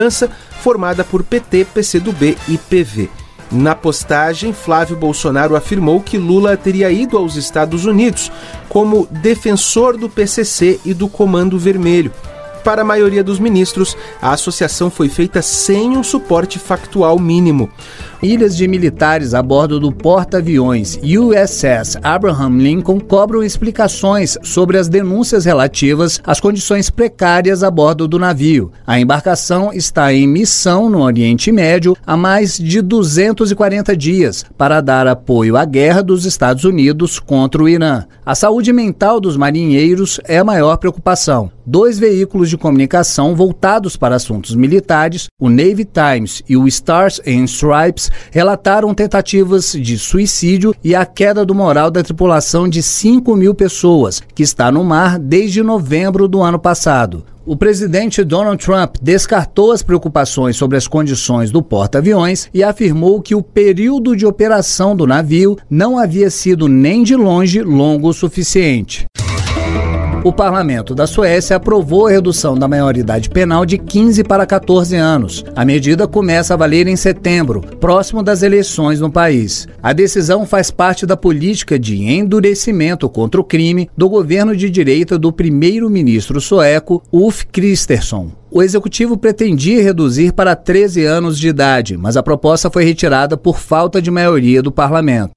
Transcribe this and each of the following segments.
formada por PT, PCdoB e PV. Na postagem, Flávio Bolsonaro afirmou que Lula teria ido aos Estados Unidos como defensor do PCC e do Comando Vermelho. Para a maioria dos ministros, a associação foi feita sem um suporte factual mínimo. Ilhas de militares a bordo do porta-aviões USS Abraham Lincoln cobram explicações sobre as denúncias relativas às condições precárias a bordo do navio. A embarcação está em missão no Oriente Médio há mais de 240 dias para dar apoio à guerra dos Estados Unidos contra o Irã. A saúde mental dos marinheiros é a maior preocupação. 2 veículos de comunicação voltados para assuntos militares, o Navy Times e o Stars and Stripes, relataram tentativas de suicídio e a queda do moral da tripulação de 5.000 pessoas, que está no mar desde novembro do ano passado. O presidente Donald Trump descartou as preocupações sobre as condições do porta-aviões e afirmou que o período de operação do navio não havia sido nem de longe longo o suficiente. O parlamento da Suécia aprovou a redução da maioridade penal de 15 para 14 anos. A medida começa a valer em setembro, próximo das eleições no país. A decisão faz parte da política de endurecimento contra o crime do governo de direita do primeiro-ministro sueco Ulf Kristersson. O executivo pretendia reduzir para 13 anos de idade, mas a proposta foi retirada por falta de maioria do parlamento.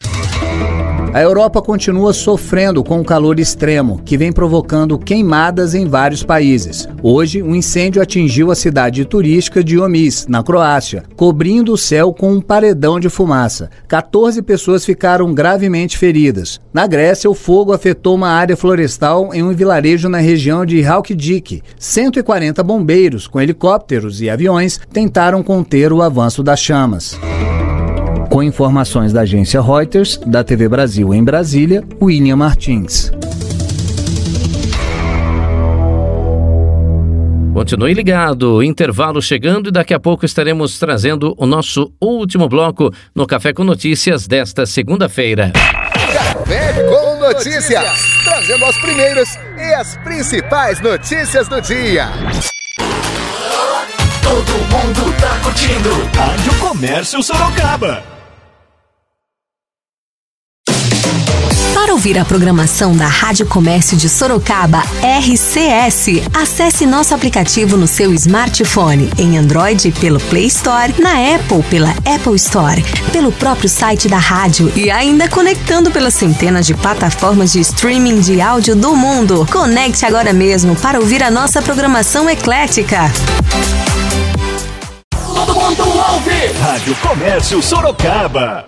A Europa continua sofrendo com o calor extremo, que vem provocando queimadas em vários países. Hoje, um incêndio atingiu a cidade turística de Omis, na Croácia, cobrindo o céu com um paredão de fumaça. 14 pessoas ficaram gravemente feridas. Na Grécia, o fogo afetou uma área florestal em um vilarejo na região de Halkidiki. 140 bombeiros, com helicópteros e aviões, tentaram conter o avanço das chamas. Com informações da agência Reuters, da TV Brasil em Brasília, William Martins. Continue ligado, intervalo chegando e daqui a pouco estaremos trazendo o nosso último bloco no Café com Notícias desta segunda-feira. Café com Notícias, trazendo as primeiras e as principais notícias do dia. Todo mundo tá curtindo Rádio Comércio Sorocaba. Para ouvir a programação da Rádio Comércio de Sorocaba, RCS, acesse nosso aplicativo no seu smartphone, em Android pelo Play Store, na Apple pela Apple Store, pelo próprio site da rádio e ainda conectando pelas centenas de plataformas de streaming de áudio do mundo. Conecte agora mesmo para ouvir a nossa programação eclética. Todo mundo ouve! Rádio Comércio Sorocaba.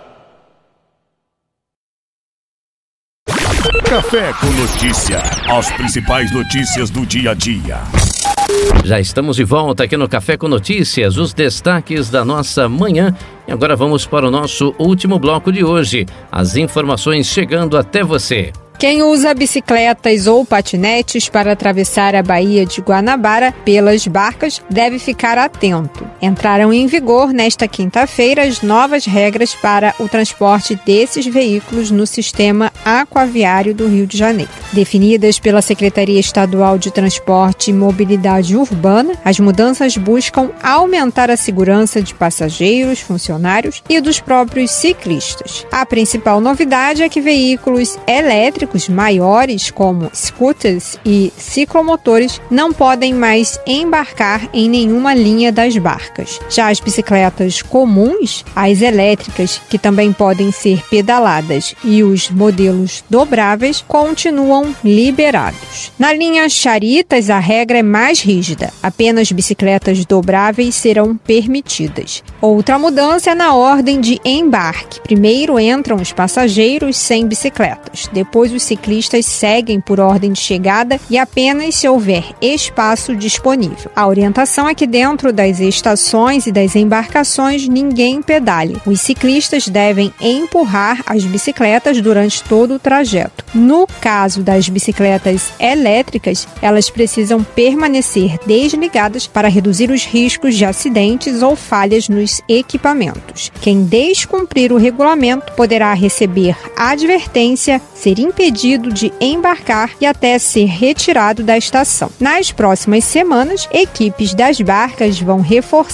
Café com Notícia. As principais notícias do dia a dia. Já estamos de volta aqui no Café com Notícias, os destaques da nossa manhã. E agora vamos para o nosso último bloco de hoje. As informações chegando até você. Quem usa bicicletas ou patinetes para atravessar a Baía de Guanabara pelas barcas deve ficar atento. Entraram em vigor nesta quinta-feira as novas regras para o transporte desses veículos no sistema aquaviário do Rio de Janeiro. Definidas pela Secretaria Estadual de Transporte e Mobilidade Urbana, as mudanças buscam aumentar a segurança de passageiros, funcionários e dos próprios ciclistas. A principal novidade é que veículos elétricos maiores, como scooters e ciclomotores, não podem mais embarcar em nenhuma linha das barcas. Já as bicicletas comuns, as elétricas, que também podem ser pedaladas, e os modelos dobráveis continuam liberados. Na linha Charitas, a regra é mais rígida. Apenas bicicletas dobráveis serão permitidas. Outra mudança é na ordem de embarque. Primeiro entram os passageiros sem bicicletas. Depois os ciclistas seguem por ordem de chegada e apenas se houver espaço disponível. A orientação é que dentro das estações e das embarcações ninguém pedale. Os ciclistas devem empurrar as bicicletas durante todo o trajeto. No caso das bicicletas elétricas, elas precisam permanecer desligadas para reduzir os riscos de acidentes ou falhas nos equipamentos. Quem descumprir o regulamento poderá receber advertência, ser impedido de embarcar e até ser retirado da estação. Nas próximas semanas, equipes das barcas vão reforçar